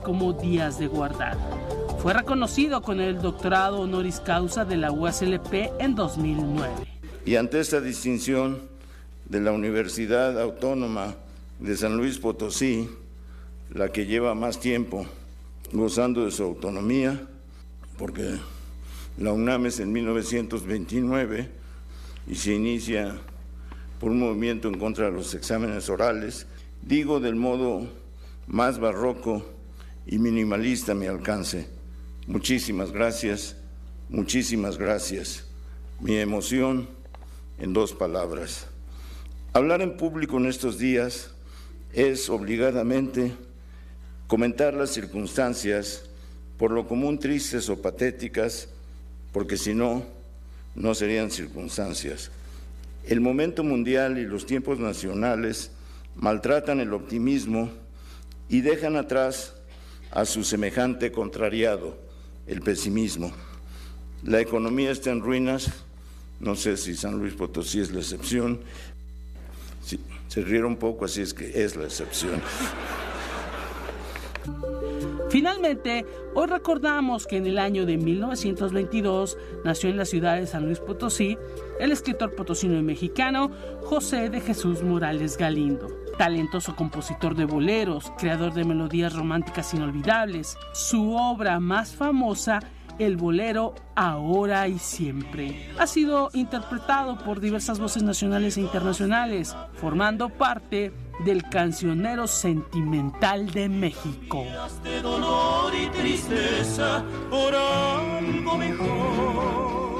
como Días de Guardar. Fue reconocido con el doctorado honoris causa de la UASLP en 2009. Y ante esta distinción de la Universidad Autónoma de San Luis Potosí, la que lleva más tiempo gozando de su autonomía, porque la UNAM es en 1929 y se inicia por un movimiento en contra de los exámenes orales, digo del modo más barroco y minimalista a mi alcance: muchísimas gracias, muchísimas gracias. Mi emoción en 2 palabras. Hablar en público en estos días es obligadamente comentar las circunstancias, por lo común tristes o patéticas, porque si no, no serían circunstancias. El momento mundial y los tiempos nacionales maltratan el optimismo y dejan atrás a su semejante contrariado, el pesimismo. La economía está en ruinas, no sé si San Luis Potosí es la excepción. Sí, se rieron un poco, así es que es la excepción. Finalmente, hoy recordamos que en el año de 1922 nació en la ciudad de San Luis Potosí el escritor potosino y mexicano José de Jesús Morales Galindo. Talentoso compositor de boleros, creador de melodías románticas inolvidables. Su obra más famosa, el bolero Ahora y Siempre, ha sido interpretado por diversas voces nacionales e internacionales, formando parte del cancionero sentimental de México. De dolor y tristeza por algo mejor.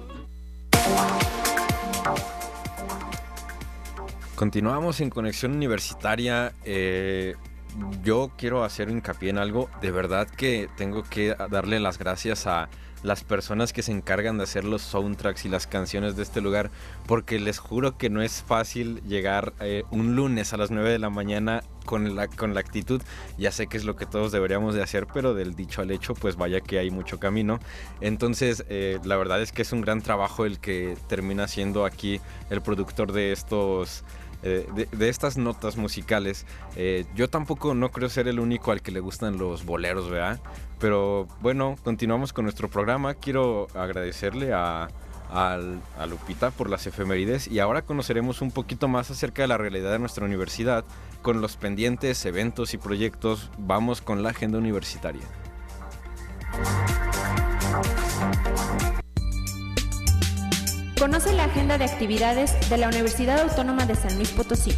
Continuamos en Conexión Universitaria. Yo quiero hacer hincapié en algo. De verdad que tengo que darle las gracias a las personas que se encargan de hacer los soundtracks y las canciones de este lugar, porque les juro que no es fácil llegar un lunes a las 9 de la mañana con la actitud. Ya sé que es lo que todos deberíamos de hacer, pero del dicho al hecho, pues vaya que hay mucho camino. Entonces, la verdad es que es un gran trabajo el que termina siendo aquí el productor de estos... De estas notas musicales. Yo tampoco no creo ser el único al que le gustan los boleros, ¿verdad? Pero bueno, continuamos con nuestro programa. Quiero agradecerle a Lupita por las efemérides, y ahora conoceremos un poquito más acerca de la realidad de nuestra universidad con los pendientes, eventos y proyectos. Vamos con la agenda universitaria. Conoce la agenda de actividades de la Universidad Autónoma de San Luis Potosí.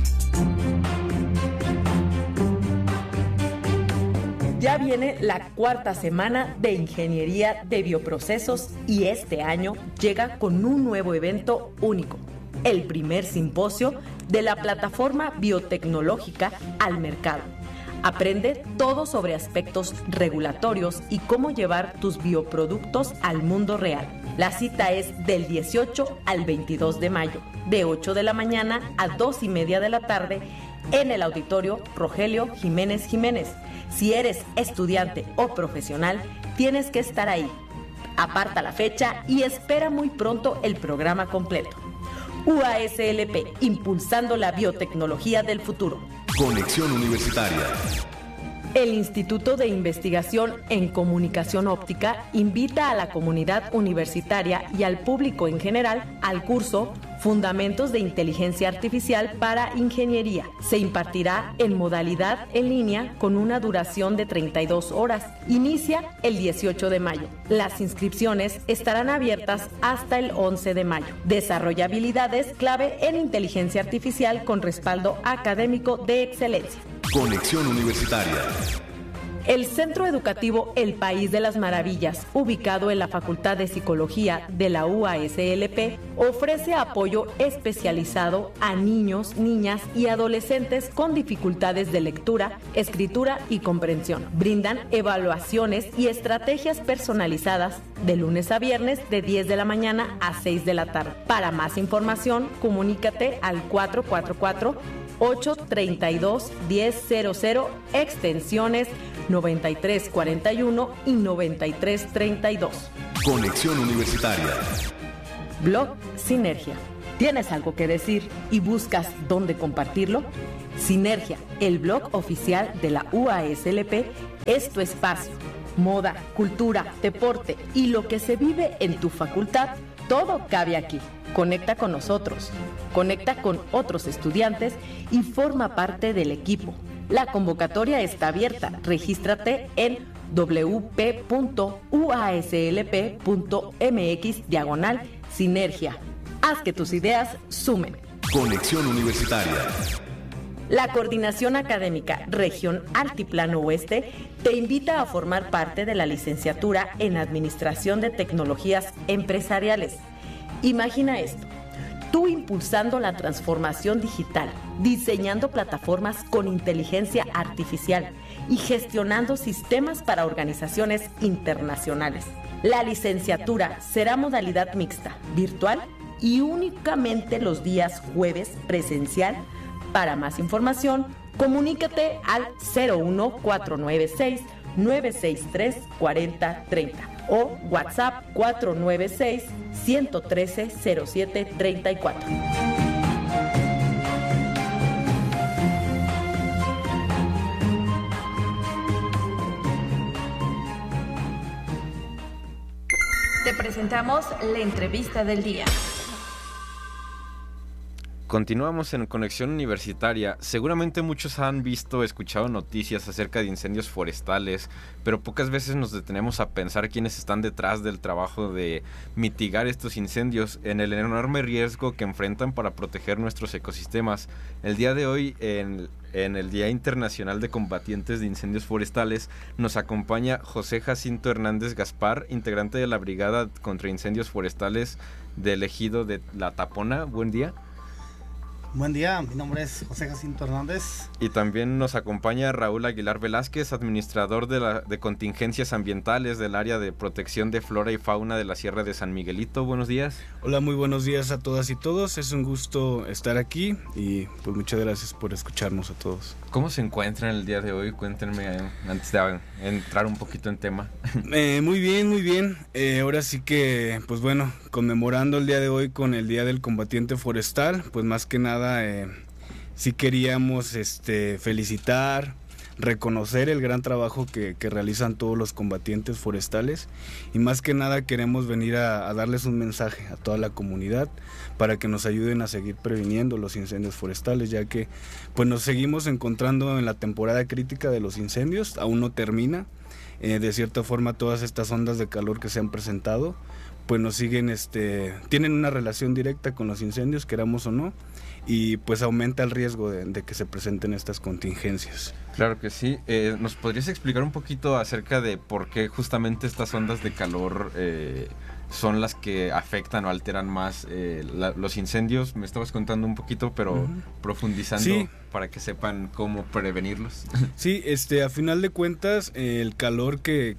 Ya viene la 4ª semana de Ingeniería de Bioprocesos y este año llega con un nuevo evento único, el primer simposio de la plataforma biotecnológica al mercado. Aprende todo sobre aspectos regulatorios y cómo llevar tus bioproductos al mundo real. La cita es del 18 al 22 de mayo, de 8 de la mañana a 2:30 de la tarde, en el auditorio Rogelio Jiménez Jiménez. Si eres estudiante o profesional, tienes que estar ahí. Aparta la fecha y espera muy pronto el programa completo. UASLP, impulsando la biotecnología del futuro. Conexión Universitaria. El Instituto de Investigación en Comunicación Óptica invita a la comunidad universitaria y al público en general al curso Fundamentos de Inteligencia Artificial para Ingeniería. Se impartirá en modalidad en línea con una duración de 32 horas. Inicia el 18 de mayo. Las inscripciones estarán abiertas hasta el 11 de mayo. Desarrolla habilidades clave en inteligencia artificial con respaldo académico de excelencia. Conexión Universitaria. El Centro Educativo El País de las Maravillas, ubicado en la Facultad de Psicología de la UASLP, ofrece apoyo especializado a niños, niñas y adolescentes con dificultades de lectura, escritura y comprensión. Brindan evaluaciones y estrategias personalizadas de lunes a viernes de 10 de la mañana a 6 de la tarde. Para más información, comunícate al 444-832-1000, extensiones 9341 y 9332. Conexión Universitaria. Blog Sinergia. ¿Tienes algo que decir y buscas dónde compartirlo? Sinergia, el blog oficial de la UASLP, es tu espacio. Moda, cultura, deporte y lo que se vive en tu facultad, todo cabe aquí. Conecta con nosotros, conecta con otros estudiantes y forma parte del equipo. La convocatoria está abierta. Regístrate en wp.uaslp.mx/sinergia. Haz que tus ideas sumen. Conexión Universitaria. La Coordinación Académica Región Altiplano Oeste te invita a formar parte de la licenciatura en Administración de Tecnologías Empresariales. Imagina esto, tú impulsando la transformación digital, diseñando plataformas con inteligencia artificial y gestionando sistemas para organizaciones internacionales. La licenciatura será modalidad mixta, virtual y únicamente los días jueves presencial. Para más información, comunícate al 01496-963-4030 o WhatsApp 496-113-0734. Te presentamos la entrevista del día. Continuamos en Conexión Universitaria. Seguramente muchos han visto o escuchado noticias acerca de incendios forestales, pero pocas veces nos detenemos a pensar quiénes están detrás del trabajo de mitigar estos incendios en el enorme riesgo que enfrentan para proteger nuestros ecosistemas. El día de hoy, en el Día Internacional de Combatientes de Incendios Forestales, nos acompaña José Jacinto Hernández Gaspar, integrante de la Brigada contra Incendios Forestales del Ejido de La Tapona. Buen día. Buen día, mi nombre es José Jacinto Hernández. Y también nos acompaña Raúl Aguilar Velázquez, administrador de contingencias ambientales del área de protección de flora y fauna de la Sierra de San Miguelito. Buenos días. Hola, muy buenos días a todas y todos. Es un gusto estar aquí y pues muchas gracias por escucharnos a todos. ¿Cómo se encuentran el día de hoy? Cuéntenme antes de entrar un poquito en tema. Muy bien, muy bien. Ahora sí que, pues bueno, conmemorando el día de hoy con el Día del Combatiente Forestal, pues más que nada sí queríamos felicitar, reconocer el gran trabajo que realizan todos los combatientes forestales y más que nada queremos venir a darles un mensaje a toda la comunidad para que nos ayuden a seguir previniendo los incendios forestales, ya que pues nos seguimos encontrando en la temporada crítica de los incendios, aún no termina. De cierta forma todas estas ondas de calor que se han presentado pues nos siguen, tienen una relación directa con los incendios, queramos o no, y pues aumenta el riesgo de que se presenten estas contingencias. Claro que sí. ¿Nos podrías explicar un poquito acerca de por qué justamente estas ondas de calor son las que afectan o alteran más los incendios? Me estabas contando un poquito, pero profundizando sí, para que sepan cómo prevenirlos. Sí, a final de cuentas, el calor que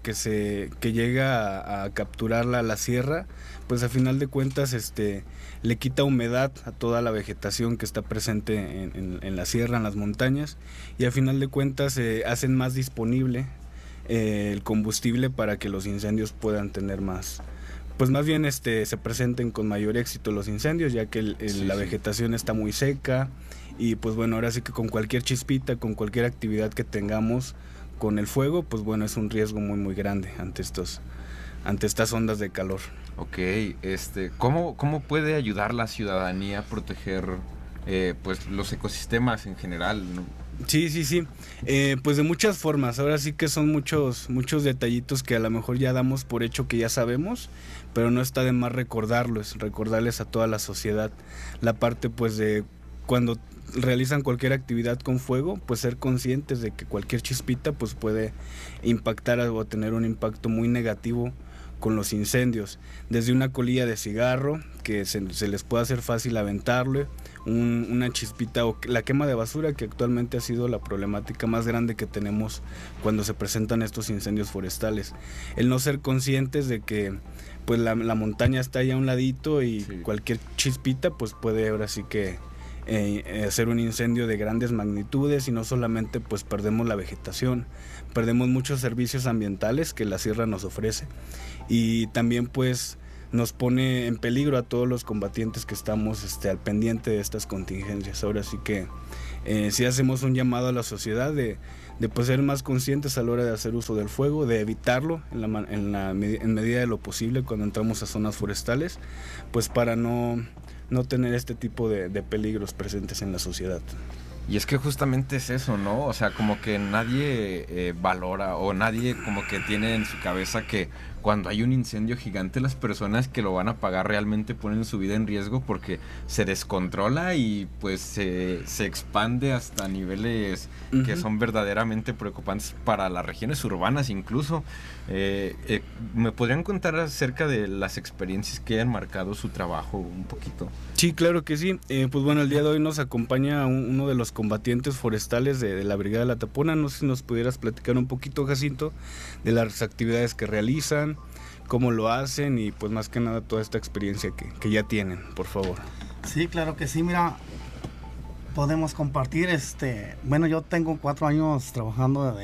llega a capturar la sierra, pues a final de cuentas le quita humedad a toda la vegetación que está presente en la sierra, en las montañas, y a final de cuentas hacen más disponible el combustible para que los incendios puedan tener más, pues más bien se presenten con mayor éxito los incendios, ya que la vegetación está muy seca y pues bueno, ahora sí que con cualquier chispita, con cualquier actividad que tengamos con el fuego, pues bueno, es un riesgo muy muy grande ante estas ondas de calor. Ok, ¿cómo puede ayudar la ciudadanía a proteger pues los ecosistemas en general, ¿no? Sí, pues de muchas formas. Ahora sí que son muchos detallitos que a lo mejor ya damos por hecho que ya sabemos, pero no está de más recordarles a toda la sociedad la parte pues de cuando realizan cualquier actividad con fuego, pues ser conscientes de que cualquier chispita pues puede impactar o tener un impacto muy negativo con los incendios, desde una colilla de cigarro que se les puede hacer fácil aventarle, una chispita o la quema de basura, que actualmente ha sido la problemática más grande que tenemos cuando se presentan estos incendios forestales. El no ser conscientes de que pues la montaña está ahí a un ladito y cualquier chispita pues puede ahora sí que hacer un incendio de grandes magnitudes, y no solamente pues perdemos la vegetación, perdemos muchos servicios ambientales que la sierra nos ofrece, y también pues nos pone en peligro a todos los combatientes que estamos al pendiente de estas contingencias. Ahora sí que sí hacemos un llamado a la sociedad de pues ser más conscientes a la hora de hacer uso del fuego, de evitarlo en medida de lo posible cuando entramos a zonas forestales, pues para no tener este tipo de peligros presentes en la sociedad. Y es que justamente es eso, ¿no? O sea, como que nadie valora o nadie como que tiene en su cabeza que cuando hay un incendio gigante, las personas que lo van a apagar realmente ponen su vida en riesgo porque se descontrola y pues se expande hasta niveles que son verdaderamente preocupantes para las regiones urbanas incluso. ¿Me podrían contar acerca de las experiencias que hayan marcado su trabajo un poquito? Sí, claro que sí. Pues bueno, el día de hoy nos acompaña uno de los combatientes forestales de la Brigada de la Tapona. No sé si nos pudieras platicar un poquito, Jacinto, de las actividades que realizan, cómo lo hacen y pues más que nada toda esta experiencia que ya tienen, por favor. Sí, claro que sí, mira, podemos compartir, bueno, yo tengo 4 años trabajando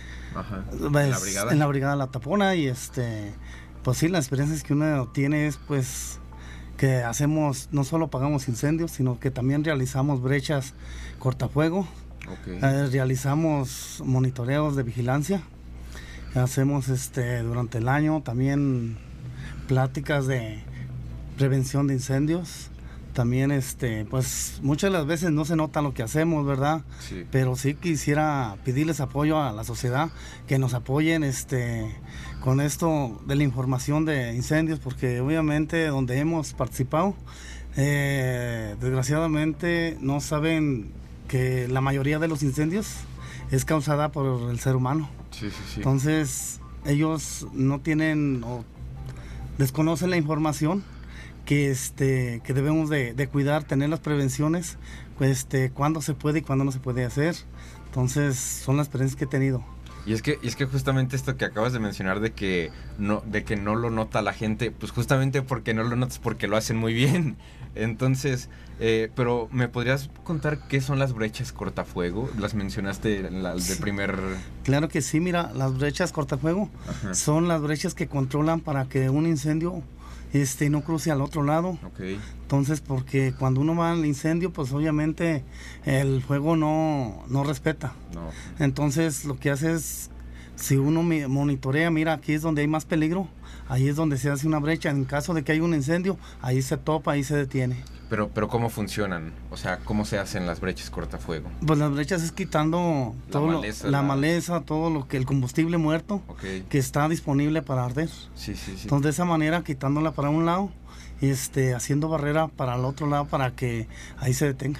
en la Brigada de la Tapona y pues sí, las experiencias que uno tiene es pues que hacemos, no solo apagamos incendios, sino que también realizamos brechas cortafuego, realizamos monitoreos de vigilancia, hacemos durante el año también pláticas de prevención de incendios. También pues muchas de las veces no se nota lo que hacemos, ¿verdad? Sí. Pero sí quisiera pedirles apoyo a la sociedad, que nos apoyen con esto de la información de incendios, porque obviamente donde hemos participado, desgraciadamente no saben que la mayoría de los incendios es causada por el ser humano. Sí. Entonces ellos no tienen o desconocen la información que debemos de cuidar, tener las prevenciones, pues cuándo se puede y cuándo no se puede hacer. Entonces son las experiencias que he tenido. Y es que justamente esto que acabas de mencionar de que no lo nota la gente, pues justamente porque no lo notas porque lo hacen muy bien. Entonces, pero ¿me podrías contar qué son las brechas cortafuego? Las mencionaste de primer... Claro que sí, mira, las brechas cortafuego son las brechas que controlan para que un incendio no cruce al otro lado. Entonces, porque cuando uno va al incendio, pues obviamente el fuego no respeta. Entonces, lo que hace es, si uno monitorea, mira, aquí es donde hay más peligro, ahí es donde se hace una brecha. En caso de que haya un incendio, ahí se topa, ahí se detiene. Pero ¿cómo funcionan? O sea, ¿cómo se hacen las brechas cortafuego? Pues las brechas es quitando la maleza, todo lo que el combustible muerto que está disponible para arder. Sí. Entonces de esa manera, quitándola para un lado y haciendo barrera para el otro lado para que ahí se detenga.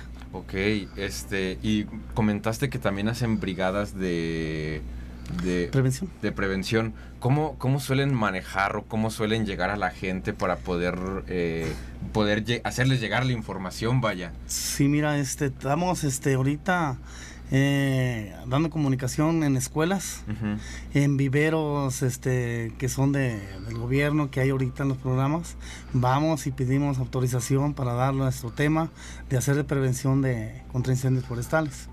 Y comentaste que también hacen brigadas de prevención. ¿Cómo suelen manejar o cómo suelen llegar a la gente para poder hacerles llegar la información, vaya? Sí, mira, estamos ahorita dando comunicación en escuelas, en viveros que son del gobierno que hay ahorita en los programas. Vamos y pedimos autorización para dar nuestro tema de hacer de prevención contra incendios forestales.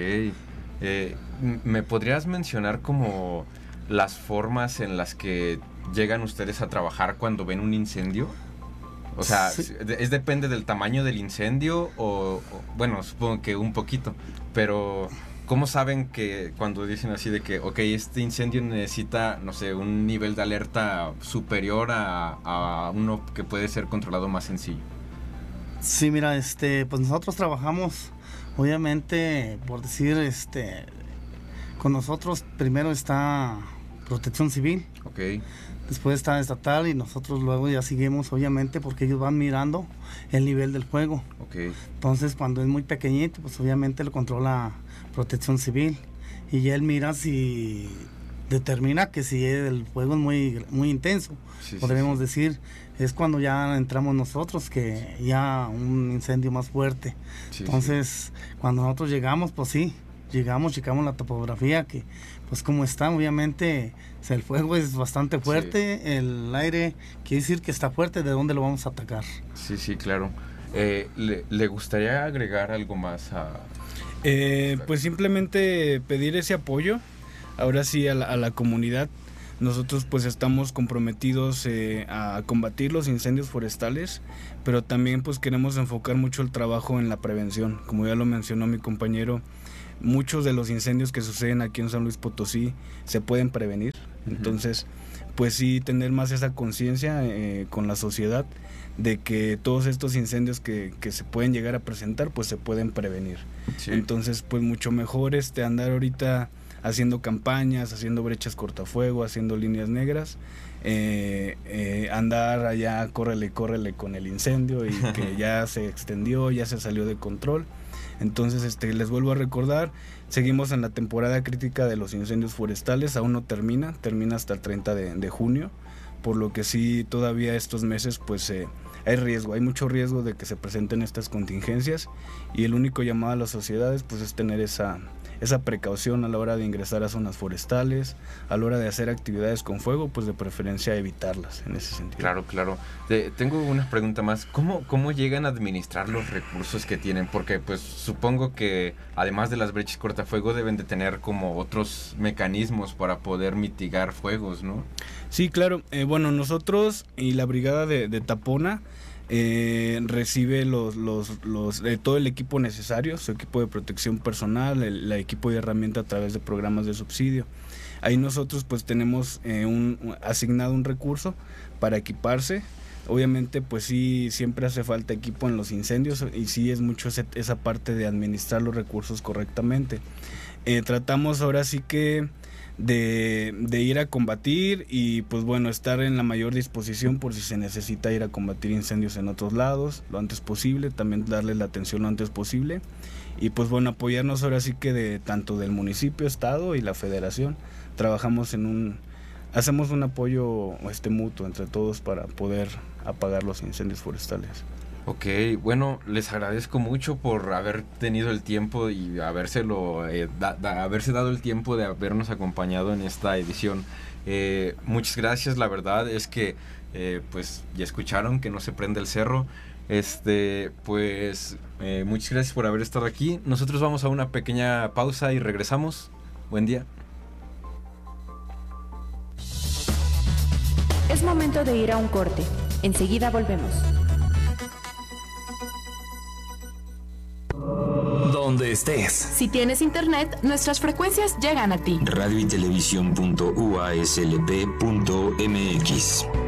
¿Me podrías mencionar como las formas en las que llegan ustedes a trabajar cuando ven un incendio? O sea, sí. ¿Depende del tamaño del incendio o bueno, supongo que un poquito, pero ¿cómo saben que cuando dicen así de que, este incendio necesita, no sé, un nivel de alerta superior a uno que puede ser controlado más sencillo? Sí, mira, pues nosotros trabajamos, obviamente, por decir, con nosotros primero está Protección Civil, después está Estatal y nosotros luego ya seguimos, obviamente, porque ellos van mirando el nivel del fuego. Entonces, cuando es muy pequeñito, pues obviamente lo controla Protección Civil y ya él mira si determina que si el fuego es muy, muy intenso, podríamos decir, es cuando ya entramos nosotros, que ya un incendio más fuerte. Entonces, cuando nosotros llegamos, pues checamos la topografía, que pues como está, obviamente, el fuego es bastante fuerte, el aire quiere decir que está fuerte, ¿de dónde lo vamos a atacar? Sí, claro. ¿Le gustaría agregar algo más a...? Pues simplemente pedir ese apoyo, ahora sí, a la comunidad, Nosotros pues estamos comprometidos a combatir los incendios forestales, pero también pues queremos enfocar mucho el trabajo en la prevención. Como ya lo mencionó mi compañero, muchos de los incendios que suceden aquí en San Luis Potosí se pueden prevenir. Entonces, pues sí, tener más esa conciencia con la sociedad de que todos estos incendios que se pueden llegar a presentar, pues se pueden prevenir. Sí. Entonces, pues mucho mejor andar ahorita haciendo campañas, haciendo brechas cortafuego, haciendo líneas negras, andar allá, córrele con el incendio y que ya se extendió, ya se salió de control. Entonces, les vuelvo a recordar, seguimos en la temporada crítica de los incendios forestales, aún no termina hasta el 30 de junio, por lo que sí, todavía estos meses, pues hay riesgo, hay mucho riesgo de que se presenten estas contingencias, y el único llamado a las sociedades, pues es tener esa precaución a la hora de ingresar a zonas forestales, a la hora de hacer actividades con fuego, pues de preferencia evitarlas en ese sentido. Claro. Tengo una pregunta más. ¿Cómo llegan a administrar los recursos que tienen? Porque pues supongo que además de las brechas cortafuego deben de tener como otros mecanismos para poder mitigar fuegos, ¿no? Sí, claro. Bueno, nosotros y la brigada de Tapona recibe todo el equipo necesario, su equipo de protección personal, el equipo de herramienta a través de programas de subsidio. Ahí nosotros pues tenemos asignado un recurso para equiparse. Obviamente pues sí, siempre hace falta equipo en los incendios, y sí es mucho esa parte de administrar los recursos correctamente. Tratamos ahora sí que de ir a combatir, y pues bueno, estar en la mayor disposición por si se necesita ir a combatir incendios en otros lados lo antes posible, también darle la atención lo antes posible, y pues bueno, apoyarnos ahora sí que tanto del municipio, estado y la federación. Trabajamos hacemos un apoyo mutuo entre todos para poder apagar los incendios forestales. Ok, bueno, les agradezco mucho por haber tenido el tiempo y haberse dado el tiempo de habernos acompañado en esta edición. Muchas gracias, la verdad es que pues ya escucharon que no se prende el cerro. Muchas gracias por haber estado aquí. Nosotros vamos a una pequeña pausa y regresamos. Buen día. Es momento de ir a un corte. Enseguida volvemos. Donde estés. Si tienes internet, nuestras frecuencias llegan a ti. Radio y televisión.uaslp.mx.